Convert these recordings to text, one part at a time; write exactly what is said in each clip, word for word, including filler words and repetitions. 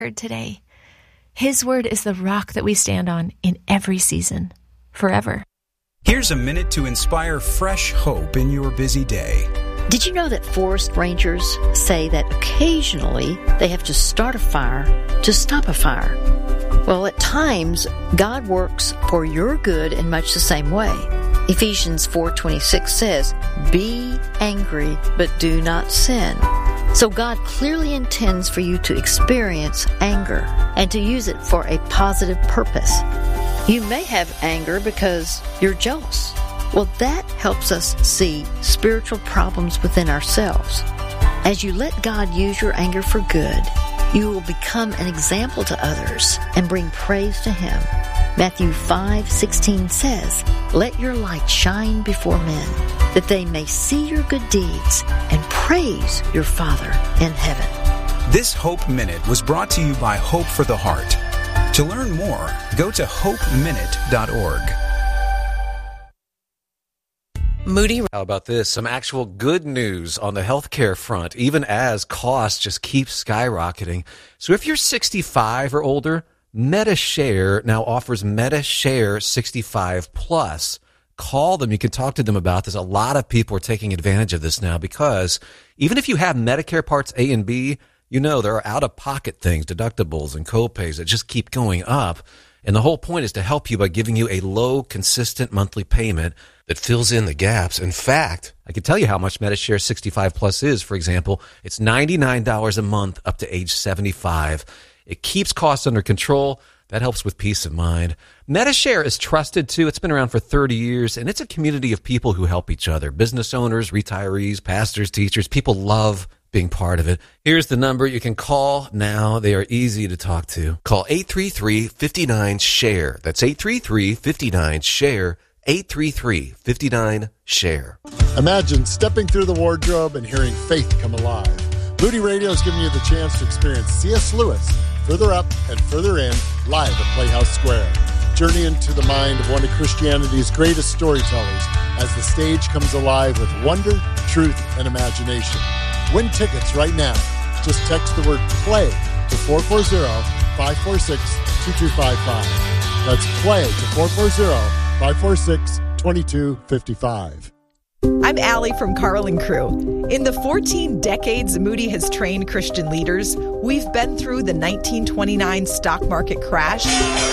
heard today. His word is the rock that we stand on in every season, forever. Here's a minute to inspire fresh hope in your busy day. Did you know that forest rangers say that occasionally they have to start a fire to stop a fire? Well, at times, God works for your good in much the same way. Ephesians four twenty-six says, "Be angry, but do not sin." So God clearly intends for you to experience anger and to use it for a positive purpose. You may have anger because you're jealous. Well, that helps us see spiritual problems within ourselves. As you let God use your anger for good, you will become an example to others and bring praise to Him. Matthew five sixteen says, "Let your light shine before men, that they may see your good deeds and praise your Father in heaven." This Hope Minute was brought to you by Hope for the Heart. To learn more, go to hope minute dot org. Moody. How about this? Some actual good news on the healthcare front, even as costs just keep skyrocketing. So if you're sixty-five or older, MediShare now offers MediShare sixty-five plus. Call them. You can talk to them about this. A lot of people are taking advantage of this now because even if you have Medicare Parts A and B, you know there are out-of-pocket things, deductibles and copays that just keep going up. And the whole point is to help you by giving you a low, consistent monthly payment that fills in the gaps. In fact, I can tell you how much MediShare sixty-five plus is. For example, it's ninety-nine dollars a month up to age seventy-five. It keeps costs under control. That helps with peace of mind. MediShare is trusted, too. It's been around for thirty years, and it's a community of people who help each other. Business owners, retirees, pastors, teachers. People love being part of it. Here's the number you can call now. They are easy to talk to. Call eight three three, five nine, SHARE. That's eight three three, five nine, SHARE. eight three three, five nine, SHARE. Imagine stepping through the wardrobe and hearing faith come alive. Moody Radio is giving you the chance to experience C S. Lewis, Further Up and Further In, live at Playhouse Square. Journey into the mind of one of Christianity's greatest storytellers as the stage comes alive with wonder, truth, and imagination. Win tickets right now. Just text the word PLAY to four four zero, five four six, two two five five. That's PLAY to four four zero, five four six, two two five five. I'm Allie from Carl and Crew. In the fourteen decades Moody has trained Christian leaders, we've been through the nineteen twenty-nine stock market crash,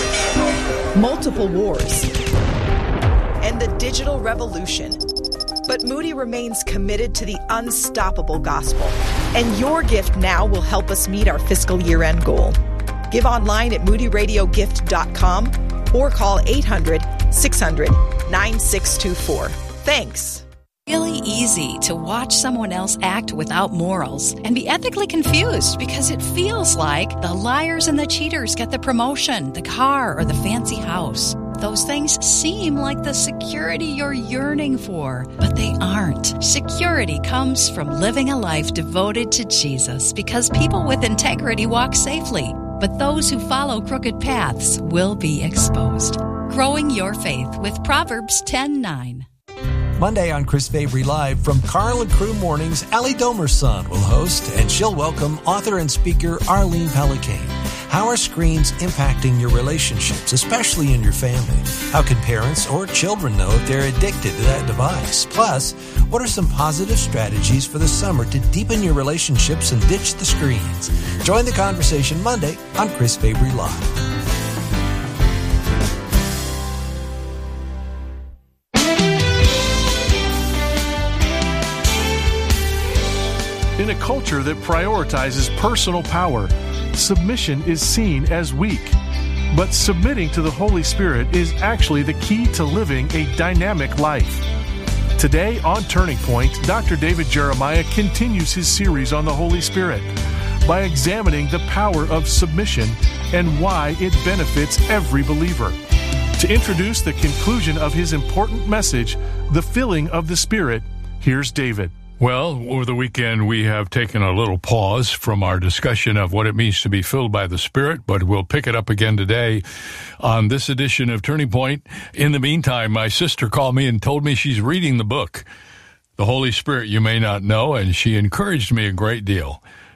multiple wars, and the digital revolution. But Moody remains committed to the unstoppable gospel. And your gift now will help us meet our fiscal year-end goal. Give online at moody radio gift dot com or call eight hundred, six hundred, nine six two four. Thanks. Really easy to watch someone else act without morals and be ethically confused because it feels like the liars and the cheaters get the promotion, the car, or the fancy house. Those things seem like the security you're yearning for, but they aren't. Security comes from living a life devoted to Jesus because people with integrity walk safely, but those who follow crooked paths will be exposed. Growing your faith with Proverbs ten nine. Monday on Chris Fabry Live from Carl and Crew Mornings, Allie Domerson will host, and she'll welcome author and speaker Arlene Pelican. How are screens impacting your relationships, especially in your family? How can parents or children know if they're addicted to that device? Plus, what are some positive strategies for the summer to deepen your relationships and ditch the screens? Join the conversation Monday on Chris Fabry Live. In a culture that prioritizes personal power, submission is seen as weak. But submitting to the Holy Spirit is actually the key to living a dynamic life. Today on Turning Point, Doctor David Jeremiah continues his series on the Holy Spirit by examining the power of submission and why it benefits every believer. To introduce the conclusion of his important message, The Filling of the Spirit, here's David. Well, over the weekend, we have taken a little pause from our discussion of what it means to be filled by the Spirit, but we'll pick it up again today on this edition of Turning Point. In the meantime, my sister called me and told me she's reading the book, The Holy Spirit You May Not Know, and she encouraged me a great deal.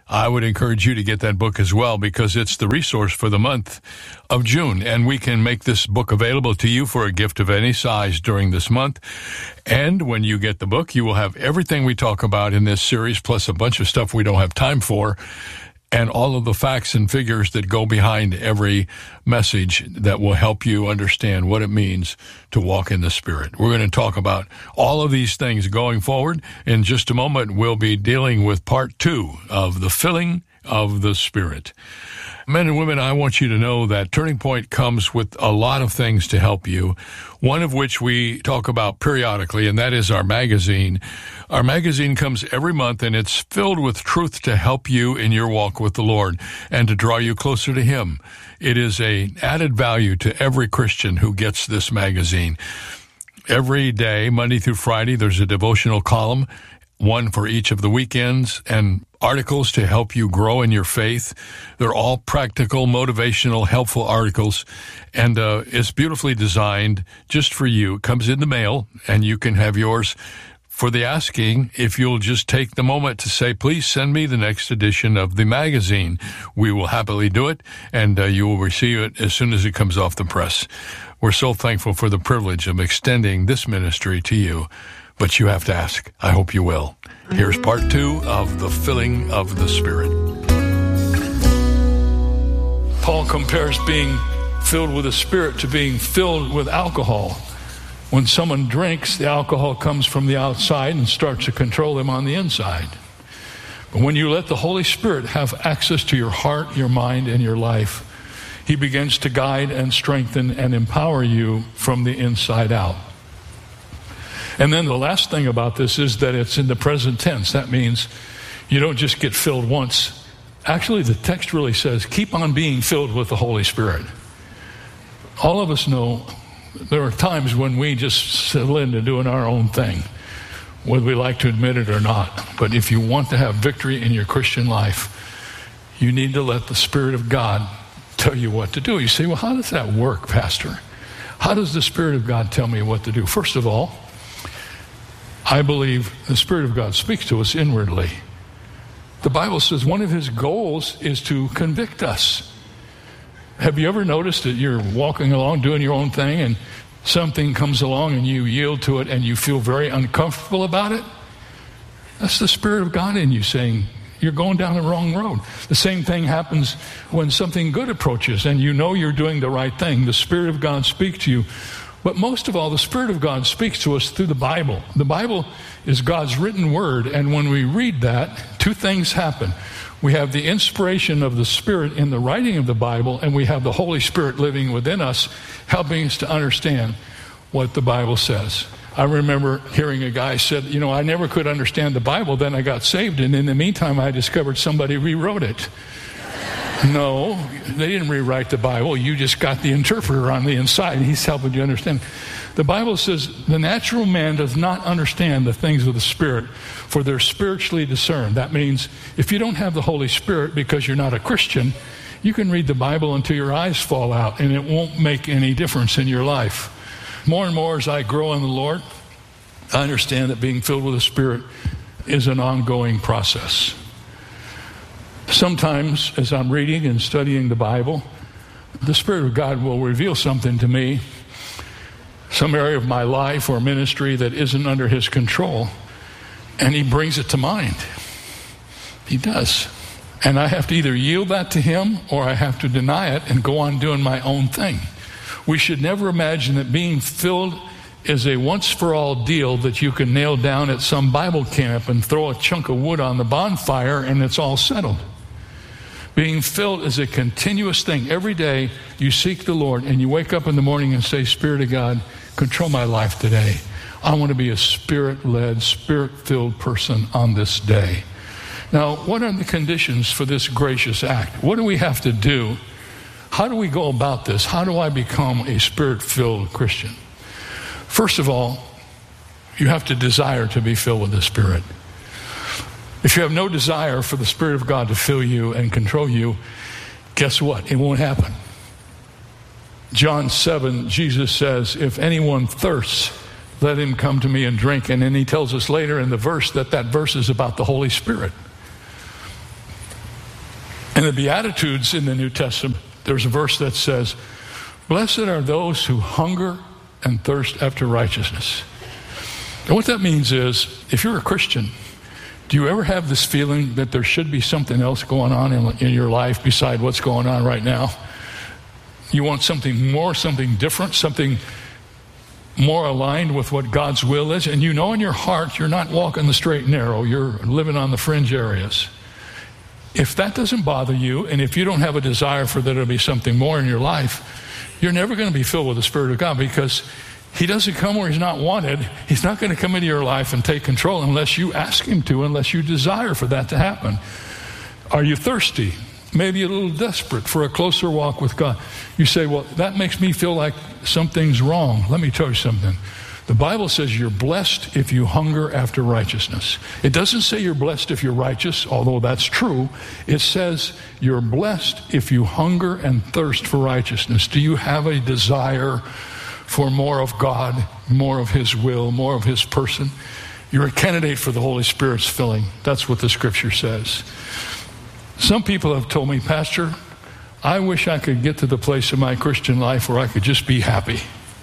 I would encourage you to get that book as well, because it's the resource for the month of June. And we can make this book available to you for a gift of any size during this month. And when you get the book, you will have everything we talk about in this series, plus a bunch of stuff we don't have time for, and all of the facts and figures that go behind every message that will help you understand what it means to walk in the Spirit. We're going to talk about all of these things going forward. In just a moment, we'll be dealing with part two of the filling of the Spirit. Men and women, I want you to know that Turning Point comes with a lot of things to help you, one of which we talk about periodically, and that is our magazine. Our magazine comes every month, and it's filled with truth to help you in your walk with the Lord and to draw you closer to Him. It is an added value to every Christian who gets this magazine. Every day, Monday through Friday, there's a devotional column, one for each of the weekends, and articles to help you grow in your faith. They're all practical, motivational, helpful articles, and uh, it's beautifully designed just for you. It comes in the mail, and you can have yours for the asking if you'll just take the moment to say, please send me the next edition of the magazine. We will happily do it, and uh, you will receive it as soon as it comes off the press. We're so thankful for the privilege of extending this ministry to you. But you have to ask. I hope you will. Here's part two of the filling of the Spirit. Paul compares being filled with the Spirit to being filled with alcohol. When someone drinks, the alcohol comes from the outside and starts to control them on the inside. But when you let the Holy Spirit have access to your heart, your mind, and your life, He begins to guide and strengthen and empower you from the inside out. And then the last thing about this is that it's in the present tense. That means you don't just get filled once. Actually, the text really says, keep on being filled with the Holy Spirit. All of us know there are times when we just settle into doing our own thing, whether we like to admit it or not. But if you want to have victory in your Christian life, you need to let the Spirit of God tell you what to do. You say, well, how does that work, Pastor? How does the Spirit of God tell me what to do? First of all, I believe the Spirit of God speaks to us inwardly. The Bible says one of His goals is to convict us. Have you ever noticed that you're walking along doing your own thing and something comes along and you yield to it and you feel very uncomfortable about it? That's the Spirit of God in you saying, you're going down the wrong road. The same thing happens when something good approaches and you know you're doing the right thing. The Spirit of God speaks to you. But most of all, the Spirit of God speaks to us through the Bible. The Bible is God's written word, and when we read that, two things happen. We have the inspiration of the Spirit in the writing of the Bible, and we have the Holy Spirit living within us, helping us to understand what the Bible says. I remember hearing a guy said, you know, I never could understand the Bible, then I got saved, and in the meantime, I discovered somebody rewrote it. No, they didn't rewrite the Bible. You just got the interpreter on the inside, and he's helping you understand. The Bible says the natural man does not understand the things of the Spirit, for they're spiritually discerned. That means if you don't have the Holy Spirit because you're not a Christian, you can read the Bible until your eyes fall out, and it won't make any difference in your life. More and more as I grow in the Lord, I understand that being filled with the Spirit is an ongoing process. Sometimes, as I'm reading and studying the Bible, the Spirit of God will reveal something to me, some area of my life or ministry that isn't under His control, and He brings it to mind. He does. And I have to either yield that to Him or I have to deny it and go on doing my own thing. We should never imagine that being filled is a once-for-all deal that you can nail down at some Bible camp and throw a chunk of wood on the bonfire and it's all settled. Being filled is a continuous thing. Every day you seek the Lord and you wake up in the morning and say, Spirit of God, control my life today. I want to be a Spirit-led, Spirit-filled person on this day. Now, what are the conditions for this gracious act? What do we have to do? How do we go about this? How do I become a Spirit-filled Christian? First of all, you have to desire to be filled with the Spirit. If you have no desire for the Spirit of God to fill you and control you, guess what? It won't happen. John seven, Jesus says, if anyone thirsts, let him come to me and drink. And then he tells us later in the verse that that verse is about the Holy Spirit. In the Beatitudes in the New Testament, there's a verse that says, blessed are those who hunger and thirst after righteousness. And what that means is, if you're a Christian, do you ever have this feeling that there should be something else going on in, in your life beside what's going on right now? You want something more, something different, something more aligned with what God's will is, and you know in your heart you're not walking the straight and narrow, you're living on the fringe areas. If that doesn't bother you, and if you don't have a desire for there to be something more in your life, you're never going to be filled with the Spirit of God, because He doesn't come where He's not wanted. He's not going to come into your life and take control unless you ask Him to, unless you desire for that to happen. Are you thirsty? Maybe a little desperate for a closer walk with God. You say, well, that makes me feel like something's wrong. Let me tell you something. The Bible says you're blessed if you hunger after righteousness. It doesn't say you're blessed if you're righteous, although that's true. It says you're blessed if you hunger and thirst for righteousness. Do you have a desire for more of God, more of His will, more of His person? You're a candidate for the Holy Spirit's filling. That's what the Scripture says. Some people have told me, Pastor, I wish I could get to the place in my Christian life where I could just be happy.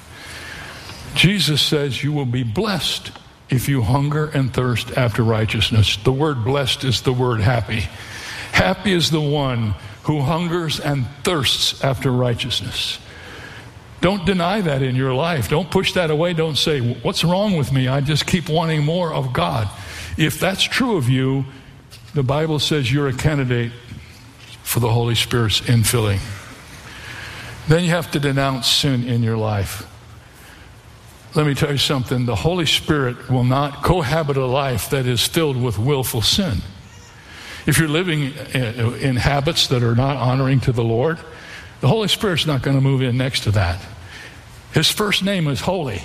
Jesus says you will be blessed if you hunger and thirst after righteousness. The word blessed is the word happy. Happy is the one who hungers and thirsts after righteousness. Don't deny that in your life. Don't push that away. Don't say, what's wrong with me? I just keep wanting more of God. If that's true of you, the Bible says you're a candidate for the Holy Spirit's infilling. Then you have to denounce sin in your life. Let me tell you something. The Holy Spirit will not cohabit a life that is filled with willful sin. If you're living in habits that are not honoring to the Lord, the Holy Spirit's not going to move in next to that. His first name is holy.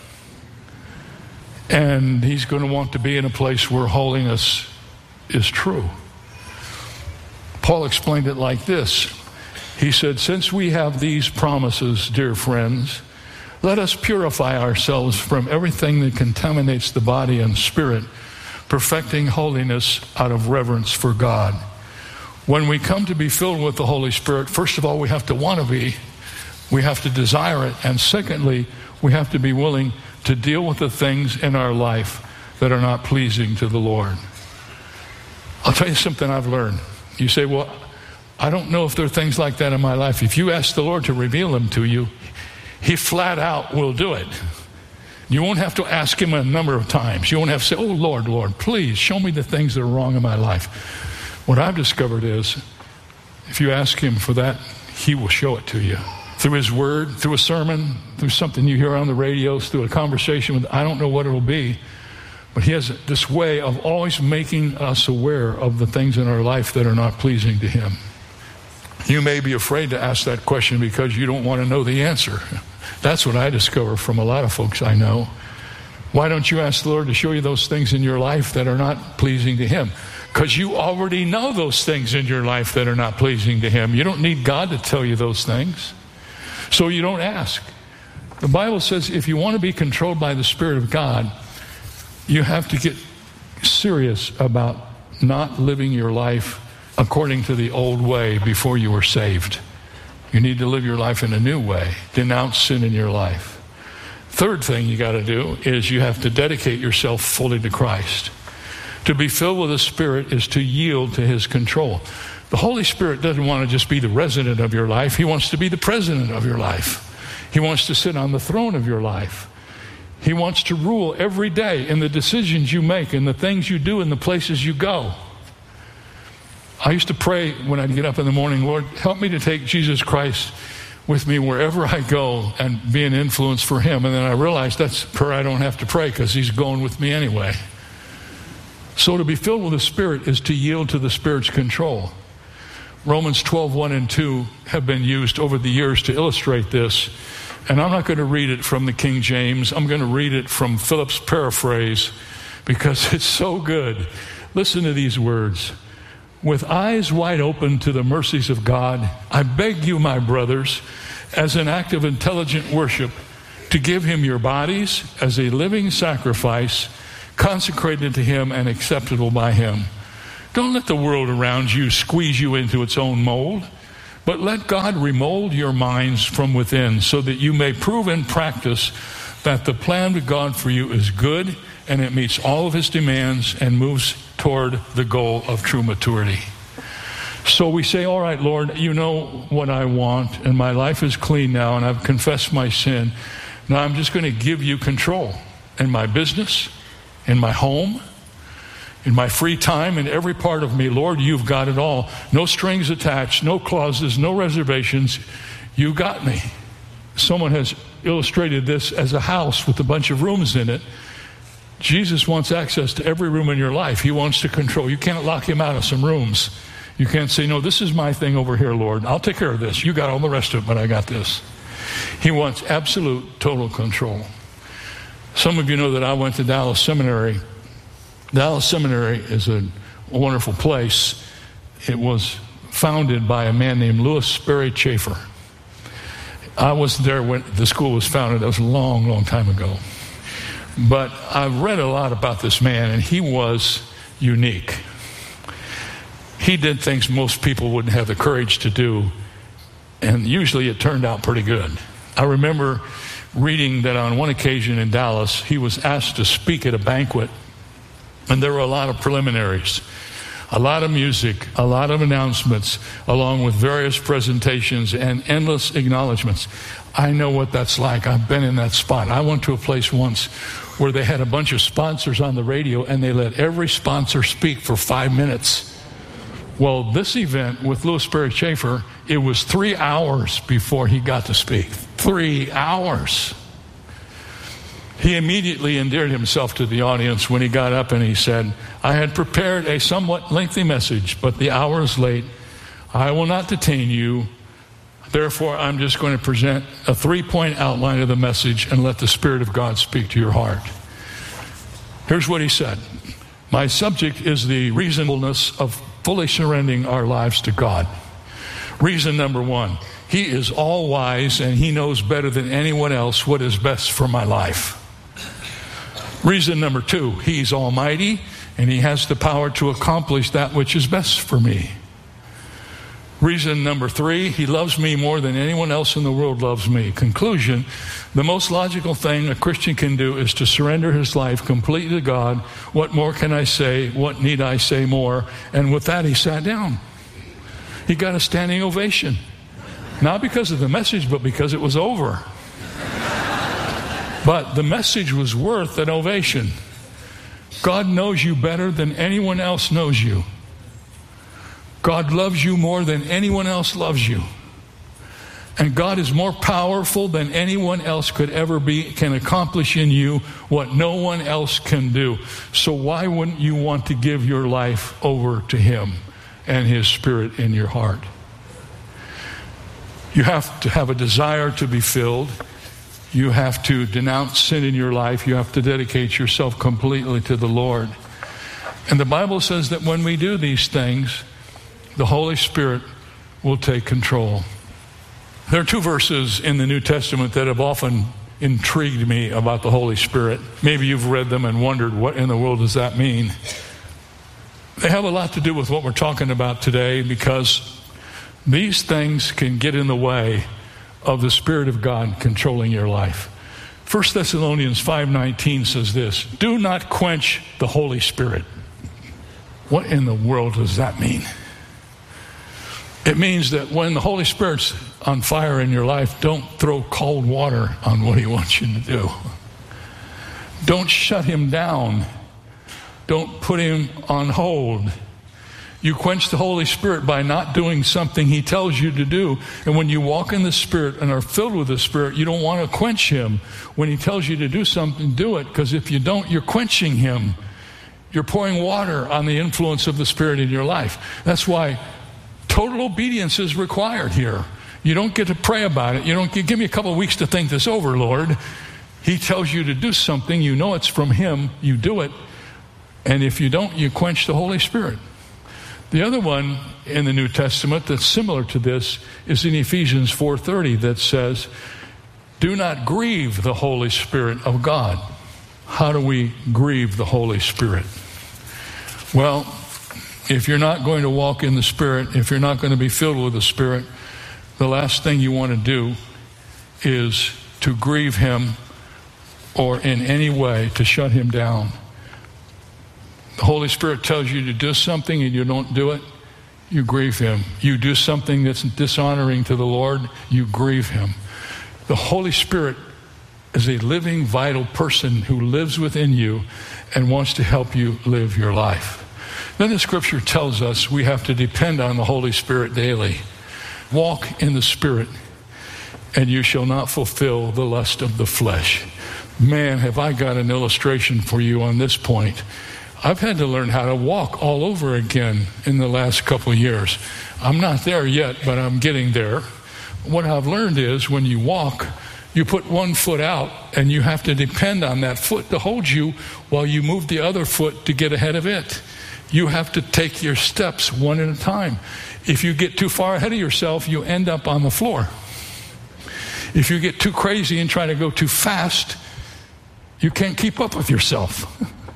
And He's going to want to be in a place where holiness is true. Paul explained it like this. He said, since we have these promises, dear friends, let us purify ourselves from everything that contaminates the body and spirit, perfecting holiness out of reverence for God. When we come to be filled with the Holy Spirit, first of all, we have to want to be. We have to desire it. And secondly, we have to be willing to deal with the things in our life that are not pleasing to the Lord. I'll tell you something I've learned. You say, well, I don't know if there are things like that in my life. If you ask the Lord to reveal them to you, He flat out will do it. You won't have to ask Him a number of times. You won't have to say, oh, Lord, Lord, please show me the things that are wrong in my life. What I've discovered is, if you ask Him for that, He will show it to you. Through His Word, through a sermon, through something you hear on the radios, through a conversation with, I don't know what it will be, but He has this way of always making us aware of the things in our life that are not pleasing to Him. You may be afraid to ask that question because you don't want to know the answer. That's what I discover from a lot of folks I know. Why don't you ask the Lord to show you those things in your life that are not pleasing to Him? Because you already know those things in your life that are not pleasing to Him. You don't need God to tell you those things. So you don't ask. The Bible says if you want to be controlled by the Spirit of God, you have to get serious about not living your life according to the old way before you were saved. You need to live your life in a new way. Denounce sin in your life. Third thing you got to do is you have to dedicate yourself fully to Christ. To be filled with the Spirit is to yield to His control. The Holy Spirit doesn't want to just be the resident of your life. He wants to be the president of your life. He wants to sit on the throne of your life. He wants to rule every day in the decisions you make, in the things you do, in the places you go. I used to pray when I'd get up in the morning, Lord, help me to take Jesus Christ with me wherever I go and be an influence for Him. And then I realized that's prayer I don't have to pray because He's going with me anyway. So to be filled with the Spirit is to yield to the Spirit's control. Romans twelve, one and two have been used over the years to illustrate this. And I'm not going to read it from the King James. I'm going to read it from Philip's paraphrase because it's so good. Listen to these words. With eyes wide open to the mercies of God, I beg you, my brothers, as an act of intelligent worship, to give Him your bodies as a living sacrifice, consecrated to Him and acceptable by Him. Don't let the world around you squeeze you into its own mold, but let God remold your minds from within so that you may prove in practice that the plan of God for you is good and it meets all of his demands and moves toward the goal of true maturity. So we say, all right, Lord, you know what I want, and my life is clean now, and I've confessed my sin. Now I'm just going to give you control in my business, in my home, in my free time, in every part of me. Lord, you've got it all. No strings attached, no clauses, no reservations. You got me. Someone has illustrated this as a house with a bunch of rooms in it. Jesus wants access to every room in your life. He wants to control. You can't lock him out of some rooms. You can't say, no, this is my thing over here, Lord. I'll take care of this. You got all the rest of it, but I got this. He wants absolute, total control. Some of you know that I went to Dallas Seminary. Dallas Seminary is a wonderful place. It was founded by a man named Lewis Sperry Chafer. I was there when the school was founded. That was a long, long time ago. But I've read a lot about this man, and he was unique. He did things most people wouldn't have the courage to do, and usually it turned out pretty good. I remember reading that on one occasion in Dallas, he was asked to speak at a banquet, and there were a lot of preliminaries, a lot of music, a lot of announcements, along with various presentations and endless acknowledgments. I know what that's like. I've been in that spot. I went to a place once where they had a bunch of sponsors on the radio, and they let every sponsor speak for five minutes. Well, this event with Lewis Sperry Chafer, it was three hours before he got to speak. Three hours. He immediately endeared himself to the audience when he got up and he said, I had prepared a somewhat lengthy message, but the hour is late. I will not detain you. Therefore, I'm just going to present a three-point outline of the message and let the Spirit of God speak to your heart. Here's what he said. My subject is the reasonableness of fully surrendering our lives to God. Reason number one, he is all wise and he knows better than anyone else what is best for my life. Reason number two, he's almighty and he has the power to accomplish that which is best for me. Reason number three, he loves me more than anyone else in the world loves me. Conclusion, the most logical thing a Christian can do is to surrender his life completely to God. What more can I say? What need I say more? And with that, he sat down. He got a standing ovation. Not because of the message, but because it was over. But the message was worth an ovation. God knows you better than anyone else knows you. God loves you more than anyone else loves you. And God is more powerful than anyone else could ever be, can accomplish in you what no one else can do. So why wouldn't you want to give your life over to him and his Spirit in your heart? You have to have a desire to be filled. You have to denounce sin in your life. You have to dedicate yourself completely to the Lord. And the Bible says that when we do these things, the Holy Spirit will take control. There are two verses in the New Testament that have often intrigued me about the Holy Spirit. Maybe you've read them and wondered, what in the world does that mean? They have a lot to do with what we're talking about today, because these things can get in the way of the Spirit of God controlling your life. First Thessalonians five nineteen says this, do not quench the Holy Spirit. What in the world does that mean? It means that when the Holy Spirit's on fire in your life, don't throw cold water on what he wants you to do. Don't shut him down. Don't put him on hold. You quench the Holy Spirit by not doing something he tells you to do. And when you walk in the Spirit and are filled with the Spirit, you don't want to quench him. When he tells you to do something, do it. Because if you don't, you're quenching him. You're pouring water on the influence of the Spirit in your life. That's why total obedience is required here. You don't get to pray about it. You don't give me a couple of weeks to think this over, Lord. He tells you to do something. You know it's from him. You do it. And if you don't, you quench the Holy Spirit. The other one in the New Testament that's similar to this is in Ephesians four thirty that says, do not grieve the Holy Spirit of God. How do we grieve the Holy Spirit? Well, If you're not going to walk in the Spirit, if you're not going to be filled with the Spirit, the last thing you want to do is to grieve him or in any way to shut him down. The Holy Spirit tells you to do something and you don't do it, you grieve him. You do something that's dishonoring to the Lord, you grieve him. The Holy Spirit is a living, vital person who lives within you and wants to help you live your life. Then the scripture tells us we have to depend on the Holy Spirit daily. Walk in the Spirit, and you shall not fulfill the lust of the flesh. Man, have I got an illustration for you on this point. I've had to learn how to walk all over again in the last couple of years. I'm not there yet, but I'm getting there. What I've learned is when you walk, you put one foot out, and you have to depend on that foot to hold you while you move the other foot to get ahead of it. You have to take your steps one at a time. If you get too far ahead of yourself, you end up on the floor. If you get too crazy and try to go too fast, you can't keep up with yourself.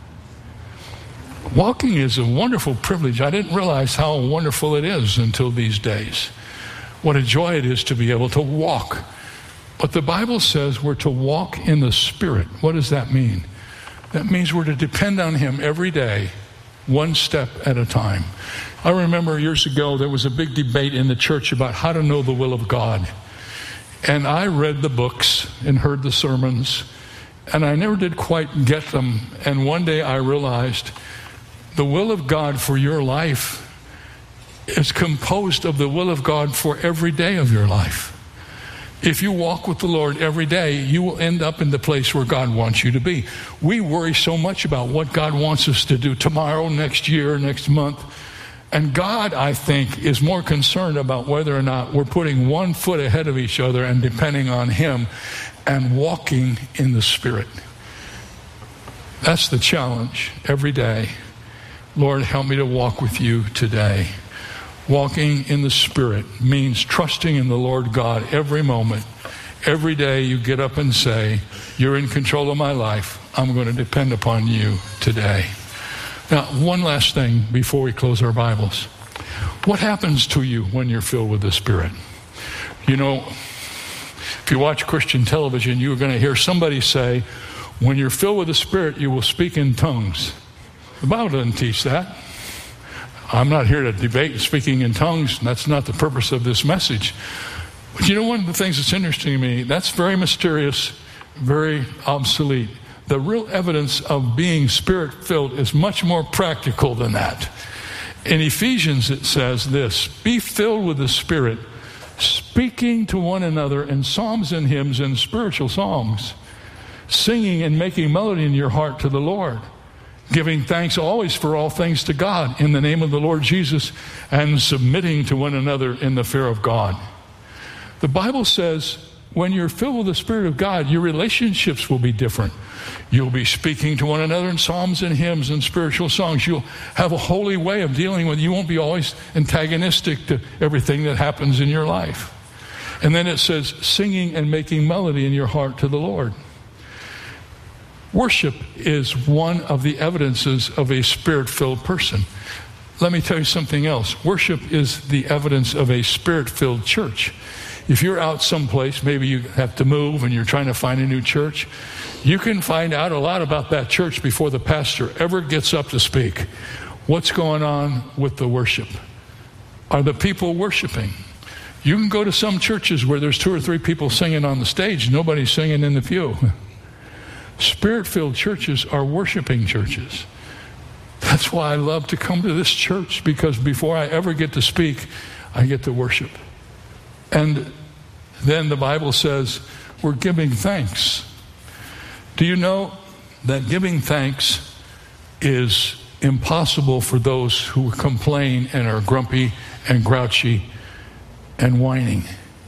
Walking is a wonderful privilege. I didn't realize how wonderful it is until these days. What a joy it is to be able to walk. But the Bible says we're to walk in the Spirit. What does that mean? That means we're to depend on him every day, one step at a time. I remember years ago there was a big debate in the church about how to know the will of God. And I read the books and heard the sermons, and I never did quite get them. And one day I realized the will of God for your life is composed of the will of God for every day of your life. If you walk with the Lord every day, you will end up in the place where God wants you to be. We worry so much about what God wants us to do tomorrow, next year, next month. And God, I think, is more concerned about whether or not we're putting one foot ahead of each other and depending on him and walking in the Spirit. That's the challenge every day. Lord, help me to walk with you today. Walking in the Spirit means trusting in the Lord God every moment. Every day you get up and say, you're in control of my life. I'm going to depend upon you today. Now, one last thing before we close our Bibles. What happens to you when you're filled with the Spirit? You know, if you watch Christian television, you're going to hear somebody say, when you're filled with the Spirit, you will speak in tongues. The Bible doesn't teach that. I'm not here to debate speaking in tongues. That's not the purpose of this message. But you know, one of the things that's interesting to me, that's very mysterious, very obsolete. The real evidence of being Spirit-filled is much more practical than that. In Ephesians it says this, be filled with the Spirit, speaking to one another in psalms and hymns and spiritual songs, singing and making melody in your heart to the Lord, giving thanks always for all things to God in the name of the Lord Jesus, and submitting to one another in the fear of God. The Bible says when you're filled with the Spirit of God, your relationships will be different. You'll be speaking to one another in psalms and hymns and spiritual songs. You'll have a holy way of dealing with it. You won't be always antagonistic to everything that happens in your life. And then it says singing and making melody in your heart to the Lord. Worship is one of the evidences of a Spirit-filled person. Let me tell you something else. Worship is the evidence of a Spirit-filled church. If you're out someplace, maybe you have to move and you're trying to find a new church, you can find out a lot about that church before the pastor ever gets up to speak. What's going on with the worship? Are the people worshiping? You can go to some churches where there's two or three people singing on the stage, nobody's singing in the pew. Spirit-filled churches are worshiping churches. That's why I love to come to this church, because before I ever get to speak, I get to worship. And then the Bible says we're giving thanks. Do you know that giving thanks is impossible for those who complain and are grumpy and grouchy and whining?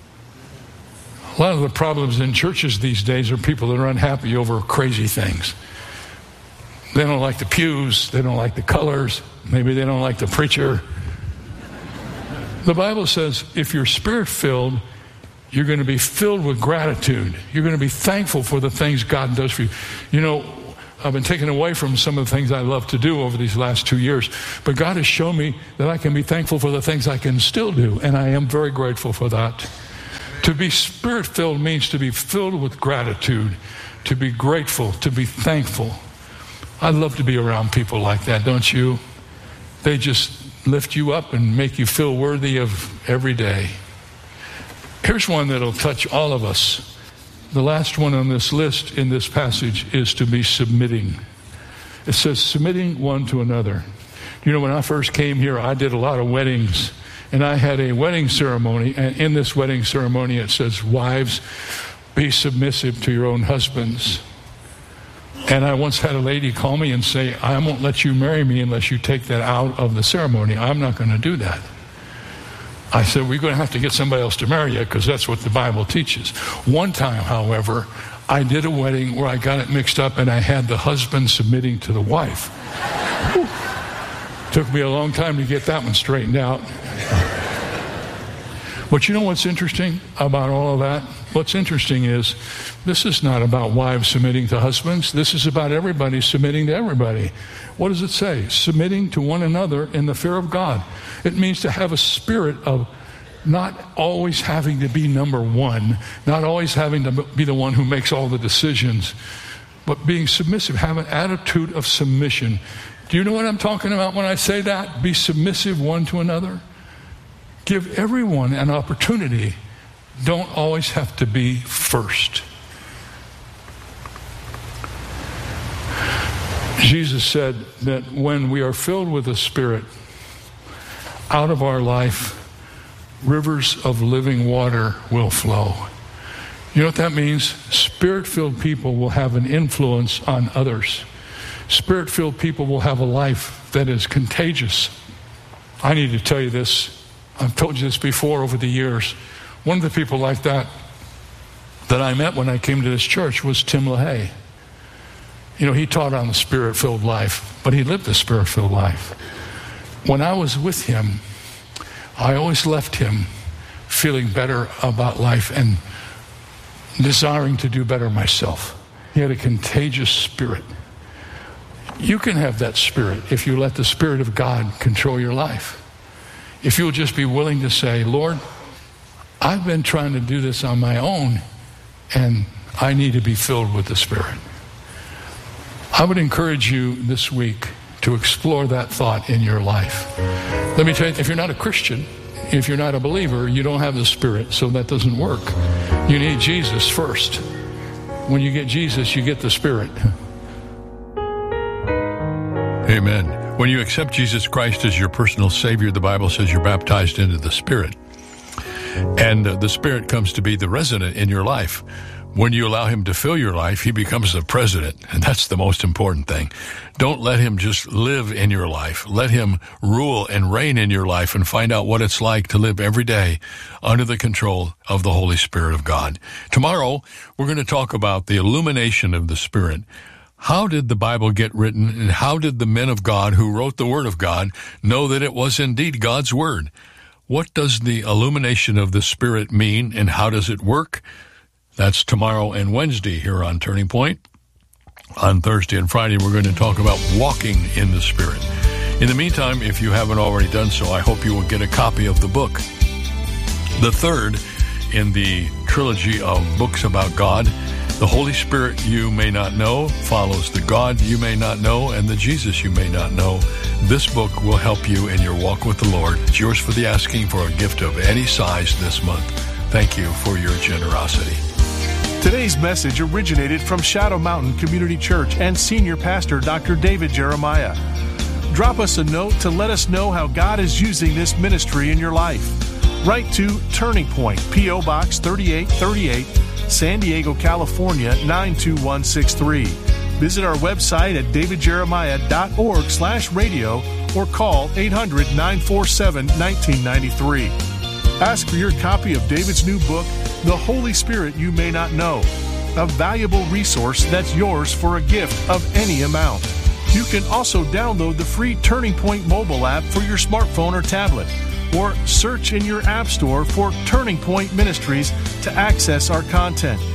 A lot of the problems in churches these days are people that are unhappy over crazy things. They don't like the pews, they don't like the colors, maybe they don't like the preacher. The Bible says if you're Spirit-filled, you're going to be filled with gratitude. You're going to be thankful for the things God does for you. You know, I've been taken away from some of the things I love to do over these last two years. But God has shown me that I can be thankful for the things I can still do, and I am very grateful for that. To be Spirit-filled means to be filled with gratitude, to be grateful, to be thankful. I love to be around people like that, don't you? They just lift you up and make you feel worthy of every day. Here's one that'll touch all of us. The last one on this list in this passage is to be submitting. It says submitting one to another. You know, when I first came here, I did a lot of weddings, and I had a wedding ceremony, and in this wedding ceremony it says, wives, be submissive to your own husbands. And I once had a lady call me and say, I won't let you marry me unless you take that out of the ceremony. I'm not going to do that. I said, we're going to have to get somebody else to marry you because that's what the Bible teaches. One time, however, I did a wedding where I got it mixed up and I had the husband submitting to the wife. Whew. Took me a long time to get that one straightened out. But you know what's interesting about all of that? What's interesting is this is not about wives submitting to husbands. This is about everybody submitting to everybody. What does it say? Submitting to one another in the fear of God. It means to have a spirit of not always having to be number one, not always having to be the one who makes all the decisions, but being submissive, have an attitude of submission. Do you know what I'm talking about when I say that? Be submissive one to another. Give everyone an opportunity. Don't always have to be first. Jesus said that when we are filled with the Spirit, out of our life, rivers of living water will flow. You know what that means? Spirit-filled people will have an influence on others. Spirit-filled people will have a life that is contagious. I need to tell you this. I've told you this before over the years. One of the people like that that I met when I came to this church was Tim LaHaye. You know, he taught on the Spirit-filled life, but he lived a Spirit-filled life. When I was with him, I always left him feeling better about life and desiring to do better myself. He had a contagious spirit. You can have that spirit if you let the Spirit of God control your life. If you'll just be willing to say, Lord, I've been trying to do this on my own, and I need to be filled with the Spirit. I would encourage you this week to explore that thought in your life. Let me tell you, if you're not a Christian, if you're not a believer, you don't have the Spirit, so that doesn't work. You need Jesus first. When you get Jesus, you get the Spirit. Amen. When you accept Jesus Christ as your personal Savior, the Bible says you're baptized into the Spirit. And uh, the Spirit comes to be the resident in your life. When you allow Him to fill your life, He becomes the president. And that's the most important thing. Don't let Him just live in your life. Let Him rule and reign in your life and find out what it's like to live every day under the control of the Holy Spirit of God. Tomorrow, we're going to talk about the illumination of the Spirit. How did the Bible get written, and how did the men of God who wrote the Word of God know that it was indeed God's Word? What does the illumination of the Spirit mean, and how does it work? That's tomorrow and Wednesday here on Turning Point. On Thursday and Friday, we're going to talk about walking in the Spirit. In the meantime, if you haven't already done so, I hope you will get a copy of the book. The third in the trilogy of books about God, The Holy Spirit You May Not Know, follows the God You May Not Know and the Jesus You May Not Know. This book will help you in your walk with the Lord. It's yours for the asking for a gift of any size this month. Thank you for your generosity. Today's message originated from Shadow Mountain Community Church and Senior Pastor Doctor David Jeremiah. Drop us a note to let us know how God is using this ministry in your life. Write to Turning Point, P O. Box thirty-eight thirty-eight, San Diego, California, nine two one six three. Visit our website at davidjeremiah.org slash radio or call eight hundred nine four seven one nine nine three. Ask for your copy of David's new book, The Holy Spirit You May Not Know, a valuable resource that's yours for a gift of any amount. You can also download the free Turning Point mobile app for your smartphone or tablet, or search in your app store for Turning Point Ministries to access our content.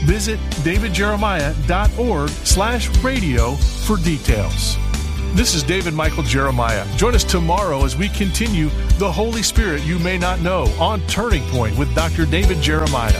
Visit davidjeremiah.org slash radio for details. This is David Michael Jeremiah. Join us tomorrow as we continue The Holy Spirit You May Not Know on Turning Point with Doctor David Jeremiah.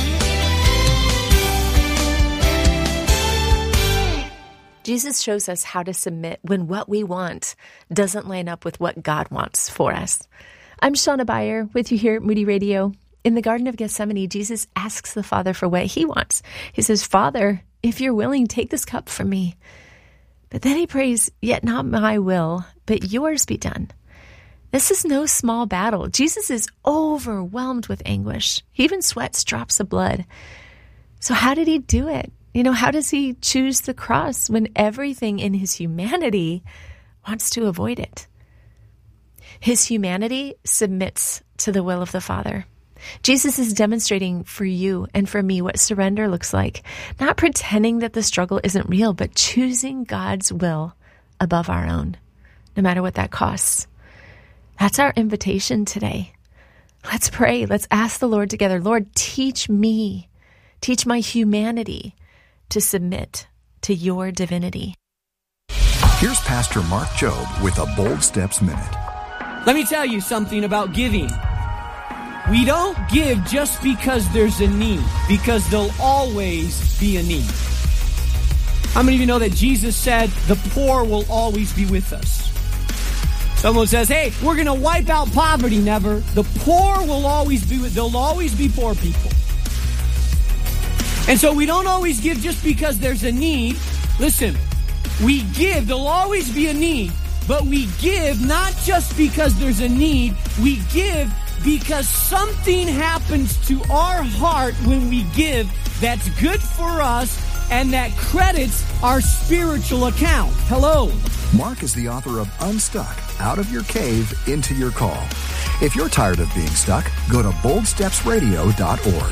Jesus shows us how to submit when what we want doesn't line up with what God wants for us. I'm Shauna Beyer with you here at Moody Radio. In the Garden of Gethsemane, Jesus asks the Father for what he wants. He says, Father, if you're willing, take this cup from me. But then he prays, yet not my will, but yours be done. This is no small battle. Jesus is overwhelmed with anguish. He even sweats drops of blood. So how did he do it? You know, how does he choose the cross when everything in his humanity wants to avoid it? His humanity submits to the will of the Father. Jesus is demonstrating for you and for me what surrender looks like, not pretending that the struggle isn't real, but choosing God's will above our own, no matter what that costs. That's our invitation today. Let's pray. Let's ask the Lord together. Lord, teach me, teach my humanity to submit to your divinity. Here's Pastor Mark Jobe with a Bold Steps Minute. Let me tell you something about giving. We don't give just because there's a need, because there'll always be a need. How many of you know that Jesus said the poor will always be with us? Someone says, hey, we're going to wipe out poverty. Never. The poor will always be with, there'll always be poor people. And so we don't always give just because there's a need. Listen, we give, there'll always be a need, but we give not just because there's a need, we give because something happens to our heart when we give that's good for us and that credits our spiritual account. Hello. Mark is the author of Unstuck, Out of Your Cave, Into Your Call. If you're tired of being stuck, go to bold steps radio dot org.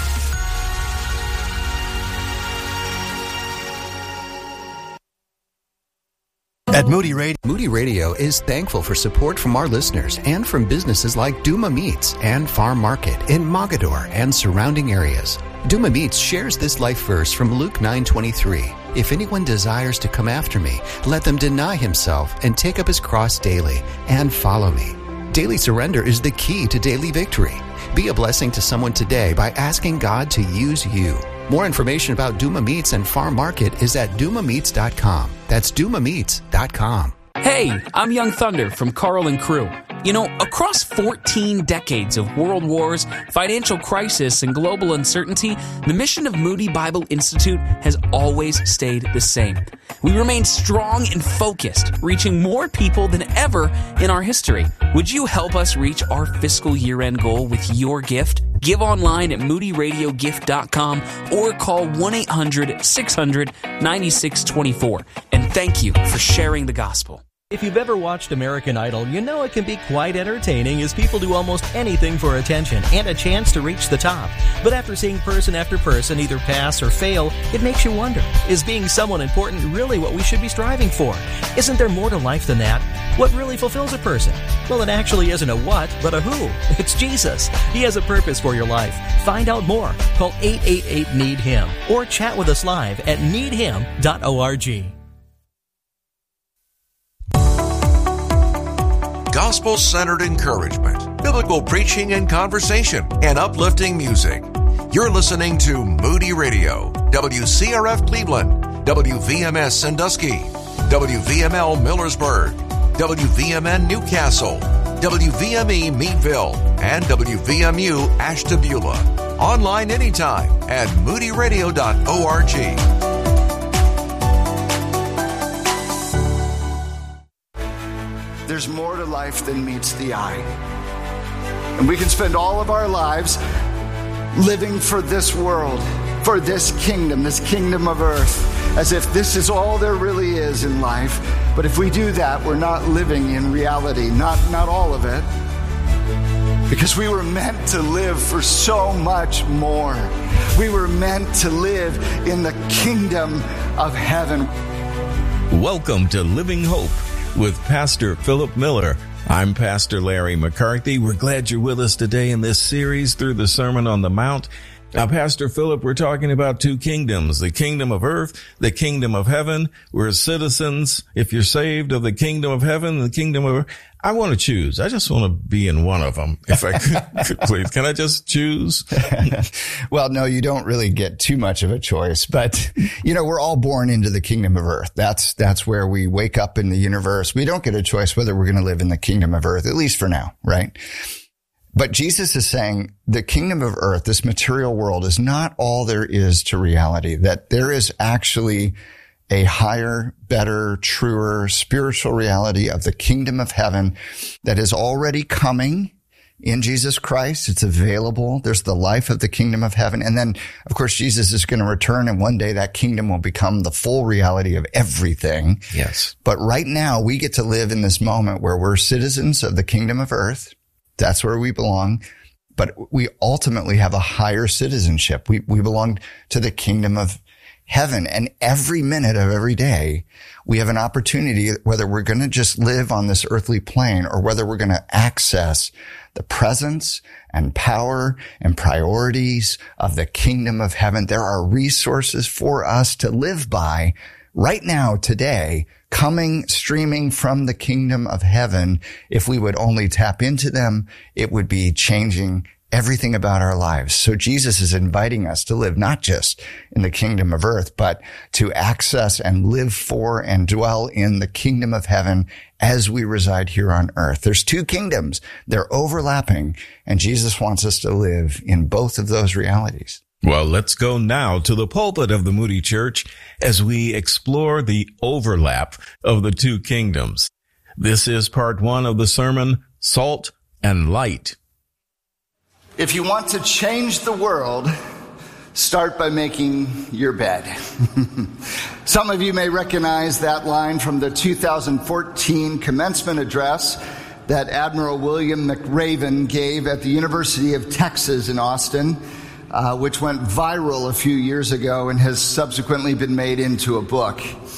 At Moody Radio, Moody Radio is thankful for support from our listeners and from businesses like Duma Meats and Farm Market in Mogador and surrounding areas. Duma Meats shares this life verse from Luke nine twenty-three. If anyone desires to come after me, let them deny himself and take up his cross daily and follow me. Daily surrender is the key to daily victory. Be a blessing to someone today by asking God to use you. More information about Duma Meats and Farm Market is at duma meats dot com. That's duma meats dot com. Hey, I'm Young Thunder from Carl and Crew. You know, across fourteen decades of world wars, financial crisis, and global uncertainty, the mission of Moody Bible Institute has always stayed the same. We remain strong and focused, reaching more people than ever in our history. Would you help us reach our fiscal year-end goal with your gift? Give online at moody radio gift dot com or call one eight hundred six hundred ninety-six twenty-four. And thank you for sharing the gospel. If you've ever watched American Idol, you know it can be quite entertaining as people do almost anything for attention and a chance to reach the top. But after seeing person after person either pass or fail, it makes you wonder, is being someone important really what we should be striving for? Isn't there more to life than that? What really fulfills a person? Well, it actually isn't a what, but a who. It's Jesus. He has a purpose for your life. Find out more. Call eight eight eight, need him or chat with us live at need him dot org. Gospel-centered encouragement, biblical preaching and conversation, and uplifting music. You're listening to Moody Radio, W C R F Cleveland, W V M S Sandusky, W V M L Millersburg, W V M N Newcastle, W V M E Meadville, and W V M U Ashtabula. Online anytime at moody radio dot org. There's more to life than meets the eye. And we can spend all of our lives living for this world, for this kingdom, this kingdom of earth, as if this is all there really is in life. But if we do that, we're not living in reality, not, not all of it. Because we were meant to live for so much more. We were meant to live in the kingdom of heaven. Welcome to Living Hope with Pastor Philip Miller. I'm Pastor Larry McCarthy. We're glad you're with us today in this series through the Sermon on the Mount. Now, Pastor Philip, we're talking about two kingdoms, the kingdom of earth, the kingdom of heaven. We're citizens, if you're saved, of the kingdom of heaven, the kingdom of earth. I want to choose. I just want to be in one of them, if I could, could please. Can I just choose? Well, no, you don't really get too much of a choice, but you know, we're all born into the kingdom of earth. That's, that's where we wake up in the universe. We don't get a choice whether we're going to live in the kingdom of earth, at least for now, right? But Jesus is saying the kingdom of earth, this material world, is not all there is to reality, that there is actually a higher, better, truer spiritual reality of the kingdom of heaven that is already coming in Jesus Christ. It's available. There's the life of the kingdom of heaven. And then, of course, Jesus is going to return, and one day that kingdom will become the full reality of everything. Yes. But right now, we get to live in this moment where we're citizens of the kingdom of earth. That's where we belong. But we ultimately have a higher citizenship. We, we belong to the kingdom of heaven. And every minute of every day, we have an opportunity, whether we're going to just live on this earthly plane or whether we're going to access the presence and power and priorities of the kingdom of heaven. There are resources for us to live by right now, today, coming, streaming from the kingdom of heaven. If we would only tap into them, it would be changing everything about our lives. So Jesus is inviting us to live not just in the kingdom of earth, but to access and live for and dwell in the kingdom of heaven as we reside here on earth. There's two kingdoms. They're overlapping, and Jesus wants us to live in both of those realities. Well, let's go now to the pulpit of the Moody Church as we explore the overlap of the two kingdoms. This is part one of the sermon, Salt and Light. If you want to change the world, start by making your bed. Some of you may recognize that line from the two thousand fourteen commencement address that Admiral William McRaven gave at the University of Texas in Austin, uh, which went viral a few years ago and has subsequently been made into a book.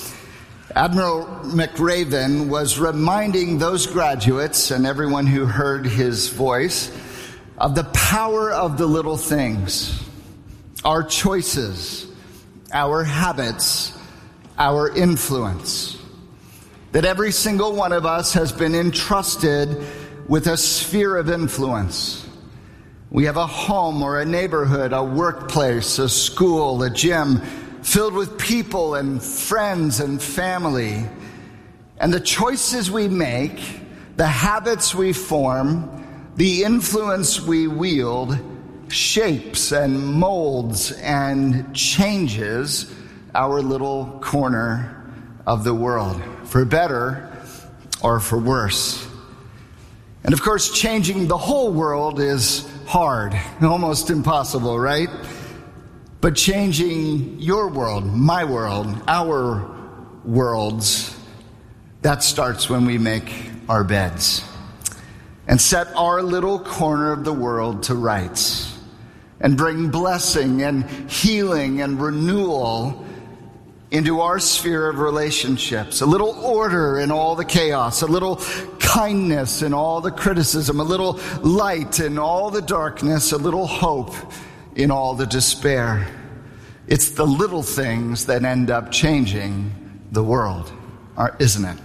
Admiral McRaven was reminding those graduates and everyone who heard his voice of the power of the little things, our choices, our habits, our influence. That every single one of us has been entrusted with a sphere of influence. We have a home or a neighborhood, a workplace, a school, a gym, filled with people and friends and family. And the choices we make, the habits we form, the influence we wield shapes and molds and changes our little corner of the world, for better or for worse. And of course, changing the whole world is hard, almost impossible, right? But changing your world, my world, our worlds, that starts when we make our beds and set our little corner of the world to rights and bring blessing and healing and renewal into our sphere of relationships. A little order in all the chaos, a little kindness in all the criticism, a little light in all the darkness, a little hope in all the despair. It's the little things that end up changing the world, isn't it?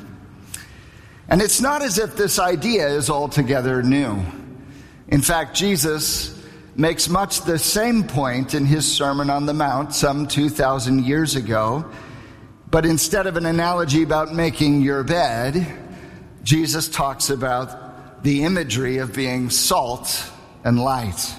And it's not as if this idea is altogether new. In fact, Jesus makes much the same point in his Sermon on the Mount some two thousand years ago. But instead of an analogy about making your bed, Jesus talks about the imagery of being salt and light.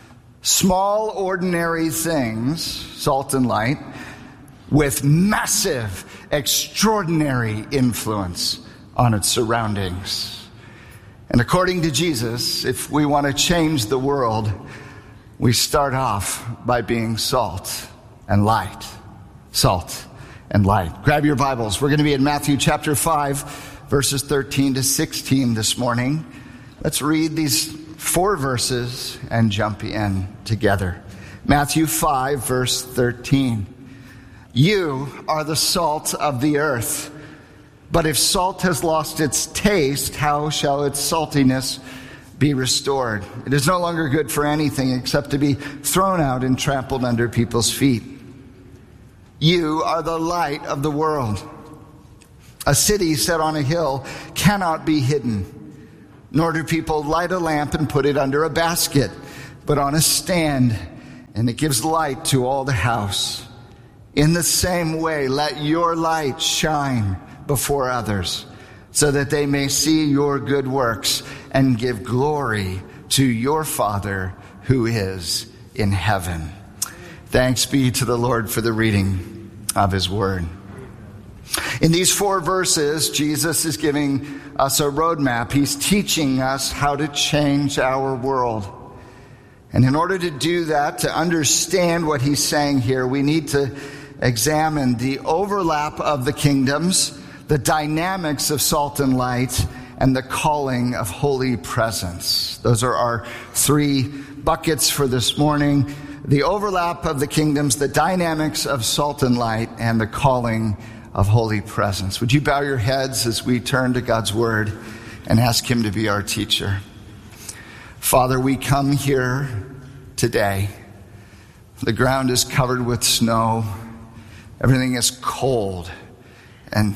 Small, ordinary things, salt and light, with massive, extraordinary influence on its surroundings. And according to Jesus, if we want to change the world, we start off by being salt and light. Salt and light. Grab your Bibles. We're going to be in Matthew chapter five, verses thirteen to sixteen this morning. Let's read these four verses and jump in together. Matthew five, verse thirteen. You are the salt of the earth. But if salt has lost its taste, how shall its saltiness be restored. It is no longer good for anything except to be thrown out and trampled under people's feet. You are the light of the world. A city set on a hill cannot be hidden, nor do people light a lamp and put it under a basket, but on a stand, and it gives light to all the house. In the same way, let your light shine before others, so that they may see your good works and give glory to your Father who is in heaven. Thanks be to the Lord for the reading of his word. In these four verses, Jesus is giving us a roadmap. He's teaching us how to change our world. And in order to do that, to understand what he's saying here, we need to examine the overlap of the kingdoms, the dynamics of salt and light, and the calling of holy presence. Those are our three buckets for this morning. The overlap of the kingdoms, the dynamics of salt and light, and the calling of holy presence. Would you bow your heads as we turn to God's word and ask him to be our teacher? Father, we come here today. The ground is covered with snow. Everything is cold and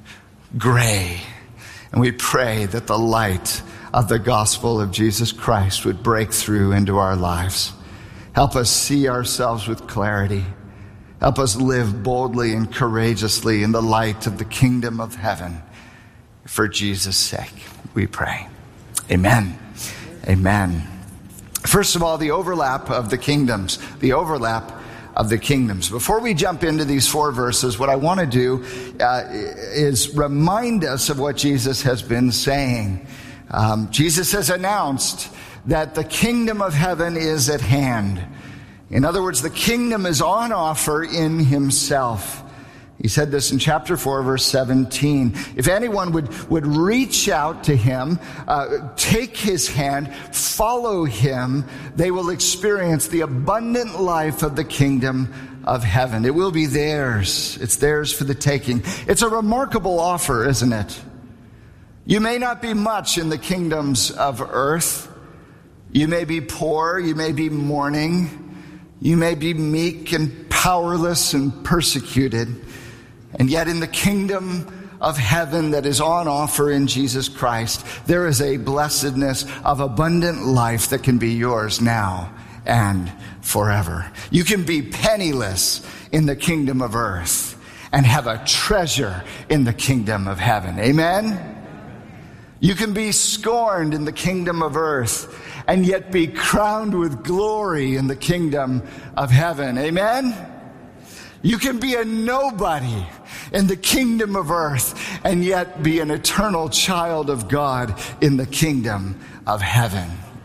gray. And we pray that the light of the gospel of Jesus Christ would break through into our lives. Help us see ourselves with clarity. Help us live boldly and courageously in the light of the kingdom of heaven. For Jesus' sake, we pray. Amen. Amen. First of all, the overlap of the kingdoms. The overlap of the kingdoms. Before we jump into these four verses, what I want to do uh, is remind us of what Jesus has been saying. Um, Jesus has announced that the kingdom of heaven is at hand. In other words, the kingdom is on offer in himself. He said this in chapter four, verse seventeen. If anyone would, would reach out to him, uh, take his hand, follow him, they will experience the abundant life of the kingdom of heaven. It will be theirs. It's theirs for the taking. It's a remarkable offer, isn't it? You may not be much in the kingdoms of earth. You may be poor. You may be mourning. You may be meek and powerless and persecuted. And yet in the kingdom of heaven that is on offer in Jesus Christ, there is a blessedness of abundant life that can be yours now and forever. You can be penniless in the kingdom of earth and have a treasure in the kingdom of heaven. Amen? You can be scorned in the kingdom of earth and yet be crowned with glory in the kingdom of heaven. Amen? You can be a nobody in the kingdom of earth and yet be an eternal child of God in the kingdom of heaven.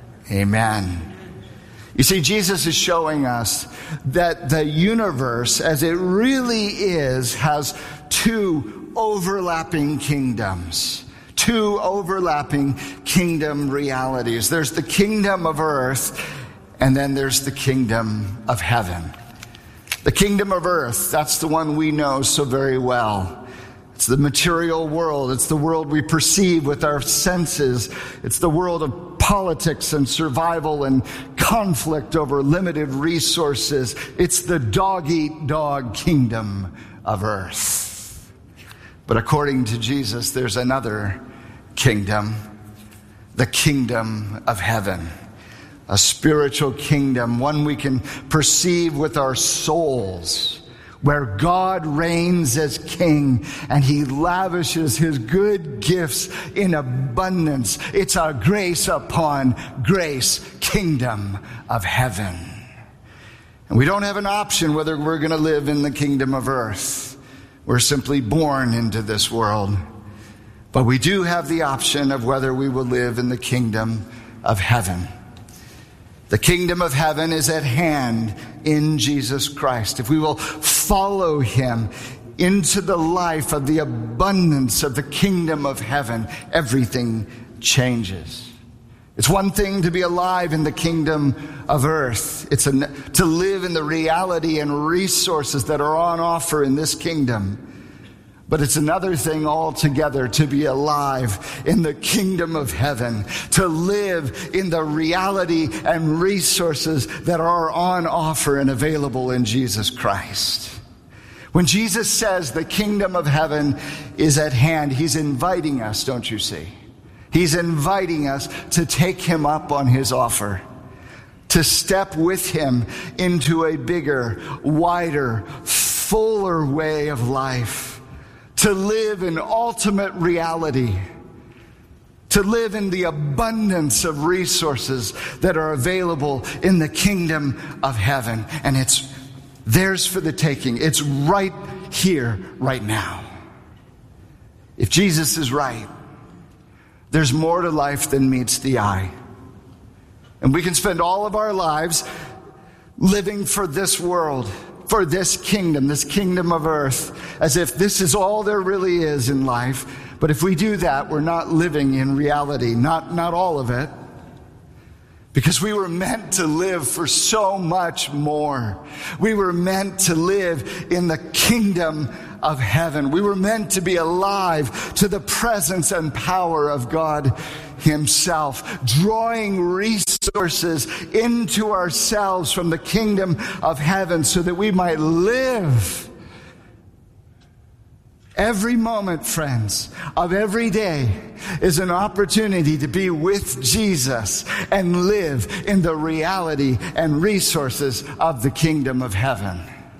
Amen. You see, Jesus is showing us that the universe, as it really is, has two overlapping kingdoms. Two overlapping kingdom realities. There's the kingdom of earth, and then there's the kingdom of heaven. The kingdom of earth, that's the one we know so very well. It's the material world. It's the world we perceive with our senses. It's the world of politics and survival and conflict over limited resources. It's the dog-eat-dog kingdom of earth. But according to Jesus, there's another kingdom, the kingdom of heaven. A spiritual kingdom, one we can perceive with our souls, where God reigns as king and he lavishes his good gifts in abundance. It's a grace upon grace kingdom of heaven. And we don't have an option whether we're going to live in the kingdom of earth. We're simply born into this world. But we do have the option of whether we will live in the kingdom of heaven. The kingdom of heaven is at hand in Jesus Christ. If we will follow him into the life of the abundance of the kingdom of heaven, everything changes. It's one thing to be alive in the kingdom of earth. It's a, to live in the reality and resources that are on offer in this kingdom. But it's another thing altogether to be alive in the kingdom of heaven, to live in the reality and resources that are on offer and available in Jesus Christ. When Jesus says the kingdom of heaven is at hand, he's inviting us, don't you see? He's inviting us to take him up on his offer, to step with him into a bigger, wider, fuller way of life. To live in ultimate reality, to live in the abundance of resources that are available in the kingdom of heaven. And it's theirs for the taking. It's right here, right now. If Jesus is right, there's more to life than meets the eye. And we can spend all of our lives living for this world, for this kingdom, this kingdom of earth, as if this is all there really is in life. But if we do that, we're not living in reality, not, not all of it. Because we were meant to live for so much more. We were meant to live in the kingdom of heaven. We were meant to be alive to the presence and power of God himself, drawing resources into ourselves from the kingdom of heaven so that we might live every moment, friends, of every day is an opportunity to be with Jesus and live in the reality and resources of the kingdom of heaven.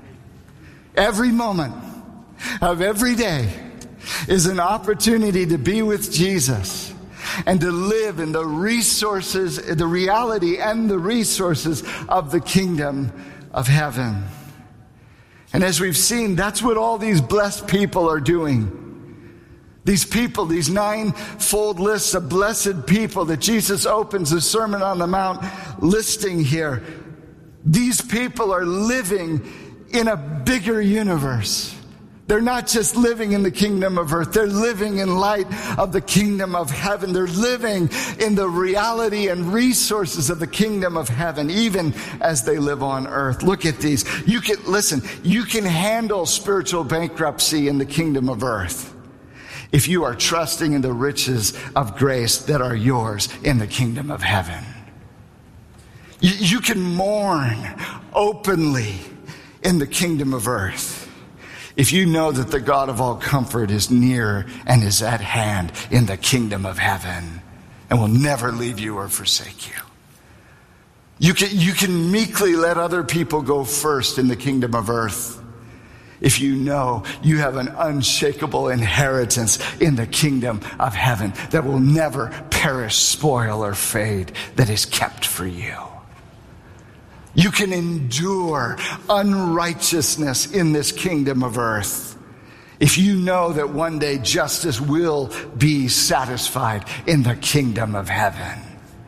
Every moment of every day is an opportunity to be with Jesus and to live in the resources, the reality and the resources of the kingdom of heaven. And as we've seen, that's what all these blessed people are doing. These people, these nine-fold lists of blessed people that Jesus opens the Sermon on the Mount listing here. These people are living in a bigger universe. They're not just living in the kingdom of earth. They're living in light of the kingdom of heaven. They're living in the reality and resources of the kingdom of heaven, even as they live on earth. Look at these. You can, listen, you can handle spiritual bankruptcy in the kingdom of earth if you are trusting in the riches of grace that are yours in the kingdom of heaven. You, you can mourn openly in the kingdom of earth if you know that the God of all comfort is near and is at hand in the kingdom of heaven and will never leave you or forsake you. You can, you can meekly let other people go first in the kingdom of earth if you know you have an unshakable inheritance in the kingdom of heaven that will never perish, spoil, or fade, that is kept for you. You can endure unrighteousness in this kingdom of earth if you know that one day justice will be satisfied in the kingdom of heaven.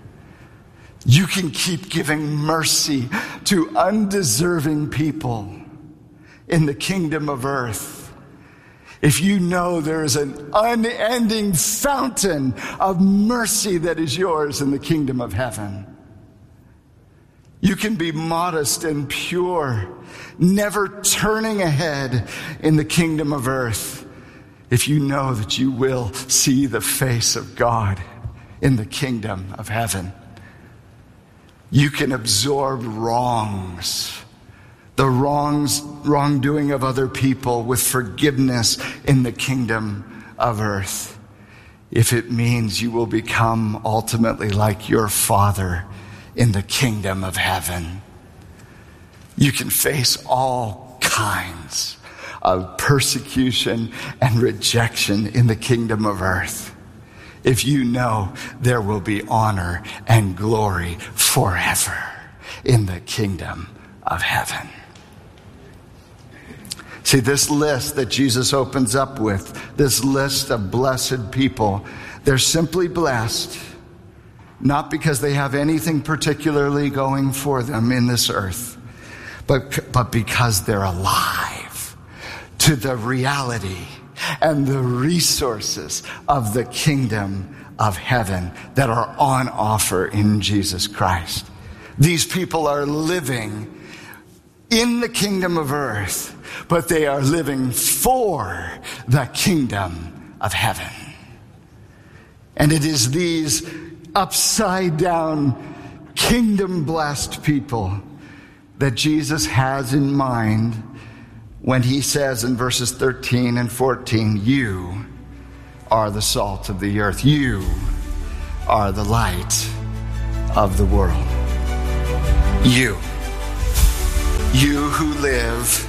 You can keep giving mercy to undeserving people in the kingdom of earth if you know there is an unending fountain of mercy that is yours in the kingdom of heaven. You can be modest and pure, never turning ahead in the kingdom of earth if you know that you will see the face of God in the kingdom of heaven. You can absorb wrongs, the wrongs, wrongdoing of other people with forgiveness in the kingdom of earth if it means you will become ultimately like your Father in the kingdom of heaven. You can face all kinds of persecution and rejection in the kingdom of earth if you know there will be honor and glory forever in the kingdom of heaven. See, this list that Jesus opens up with, this list of blessed people, they're simply blessed not because they have anything particularly going for them in this earth, but, but because they're alive to the reality and the resources of the kingdom of heaven that are on offer in Jesus Christ. These people are living in the kingdom of earth, but they are living for the kingdom of heaven. And it is these upside down, kingdom blessed people that Jesus has in mind when he says in verses thirteen and fourteen, you are the salt of the earth. You are the light of the world. You. You who live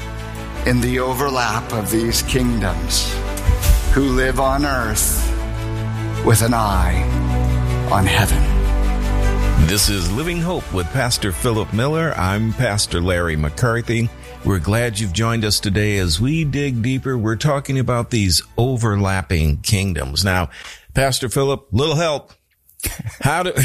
in the overlap of these kingdoms, who live on earth with an eye on heaven. This is Living Hope with Pastor Philip Miller. I'm Pastor Larry McCarthy. We're glad you've joined us today as we dig deeper. We're talking about these overlapping kingdoms. Now, Pastor Philip, little help. How do,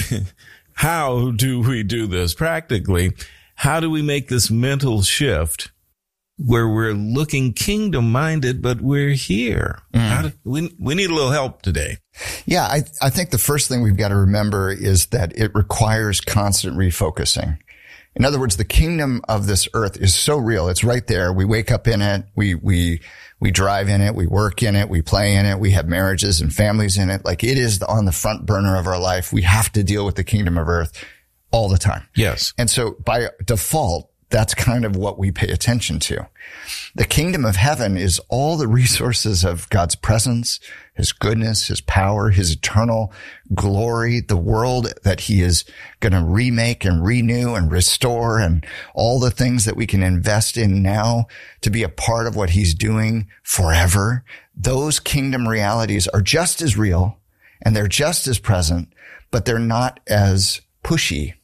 how do we do this practically? How do we make this mental shift where we're looking kingdom-minded, but we're here? Mm. How do, we, we need a little help today. Yeah, I, I think the first thing we've got to remember is that it requires constant refocusing. In other words, the kingdom of this earth is so real. It's right there. We wake up in it. We, we, we drive in it. We work in it. We play in it. We have marriages and families in it. Like, it is on the front burner of our life. We have to deal with the kingdom of earth all the time. Yes. And so by default, that's kind of what we pay attention to. The kingdom of heaven is all the resources of God's presence, his goodness, his power, his eternal glory, the world that he is going to remake and renew and restore, and all the things that we can invest in now to be a part of what he's doing forever. Those kingdom realities are just as real and they're just as present, but they're not as pushy.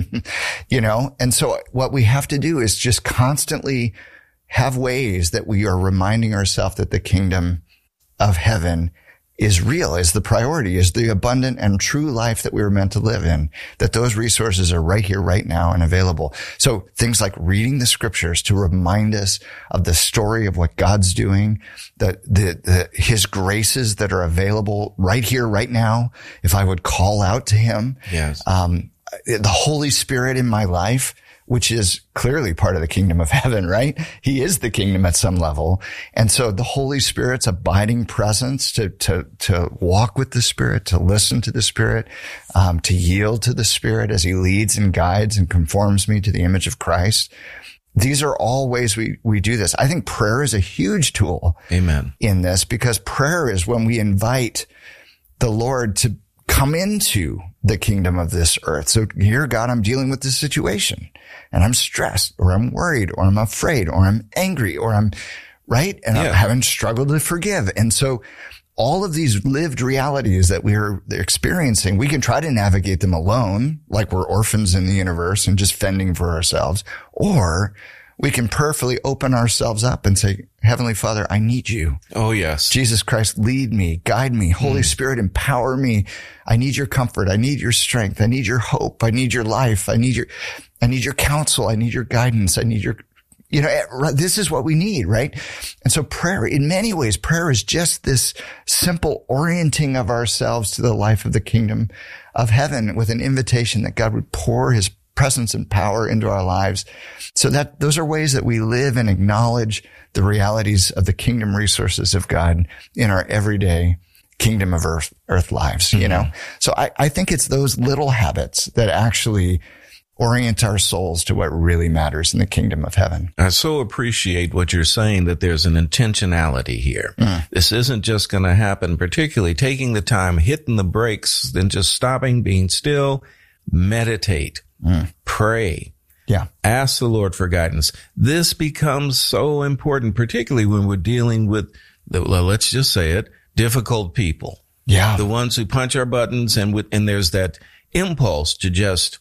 You know, and so what we have to do is just constantly have ways that we are reminding ourselves that the kingdom of heaven is real, is the priority, is the abundant and true life that we were meant to live in, that those resources are right here, right now, and available. So things like reading the scriptures to remind us of the story of what God's doing, the, the, the, his graces that are available right here, right now, if I would call out to him. Yes. Um, the Holy Spirit in my life, which is clearly part of the kingdom of heaven, right? He is the kingdom at some level. And so the Holy Spirit's abiding presence to, to, to walk with the Spirit, to listen to the Spirit, um, to yield to the Spirit as he leads and guides and conforms me to the image of Christ. These are all ways we, we do this. I think prayer is a huge tool. Amen. In this, because prayer is when we invite the Lord to come into the kingdom of this earth. So here, God, I'm dealing with this situation and I'm stressed, or I'm worried, or I'm afraid, or I'm angry, or I'm right. And yeah. I'm having struggled to forgive. And so all of these lived realities that we're experiencing, we can try to navigate them alone, like we're orphans in the universe and just fending for ourselves, or we can prayerfully open ourselves up and say, Heavenly Father, I need you. Oh, yes. Jesus Christ, lead me, guide me. Holy mm. Spirit, empower me. I need your comfort. I need your strength. I need your hope. I need your life. I need your, I need your counsel. I need your guidance. I need your, you know, this is what we need, right? And so prayer, in many ways, prayer is just this simple orienting of ourselves to the life of the kingdom of heaven, with an invitation that God would pour his presence and power into our lives. So that those are ways that we live and acknowledge the realities of the kingdom resources of God in our everyday kingdom of earth, earth lives, mm-hmm. you know? So I, I think it's those little habits that actually orient our souls to what really matters in the kingdom of heaven. I so appreciate what you're saying, that there's an intentionality here. Mm. This isn't just going to happen, particularly taking the time, hitting the brakes, then just stopping, being still, meditate. Mm. Pray. Yeah. Ask the Lord for guidance. This becomes so important, particularly when we're dealing with, the, well, let's just say it, difficult people. Yeah. The ones who punch our buttons, and with, and there's that impulse to just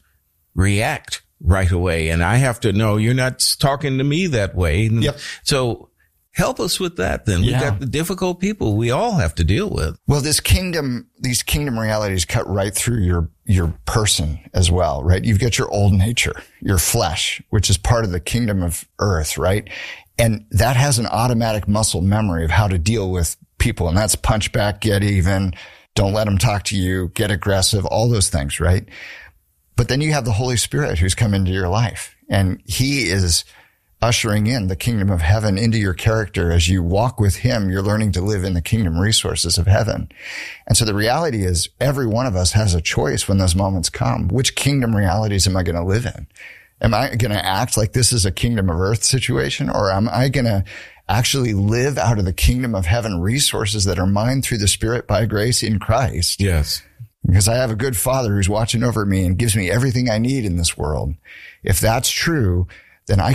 react right away. And I have to know, you're not talking to me that way. Yep. So help us with that then. Yeah. We've got the difficult people we all have to deal with. Well, this kingdom, these kingdom realities cut right through your, your person as well, right? You've got your old nature, your flesh, which is part of the kingdom of earth, right? And that has an automatic muscle memory of how to deal with people. And that's punch back, get even, don't let them talk to you, get aggressive, all those things, right? But then you have the Holy Spirit who's come into your life, and he is ushering in the kingdom of heaven into your character. As you walk with him, you're learning to live in the kingdom resources of heaven. And so the reality is every one of us has a choice when those moments come. Which kingdom realities am I going to live in? Am I going to act like this is a kingdom of earth situation, or am I going to actually live out of the kingdom of heaven resources that are mine through the Spirit by grace in Christ? Yes. Because I have a good Father who's watching over me and gives me everything I need in this world. If that's true, then I